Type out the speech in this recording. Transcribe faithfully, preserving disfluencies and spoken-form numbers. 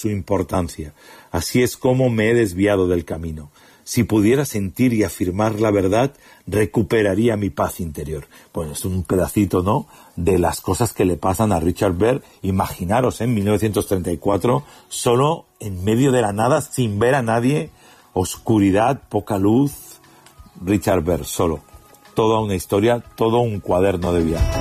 su importancia. Así es como me he desviado del camino. Si pudiera sentir y afirmar la verdad, recuperaría mi paz interior. Bueno, es un pedacito, ¿no?, de las cosas que le pasan a Richard Berg. Imaginaros, ¿eh? en mil novecientos treinta y cuatro, solo en medio de la nada, sin ver a nadie, oscuridad, poca luz, Richard Berg, solo. Toda una historia, todo un cuaderno de viaje.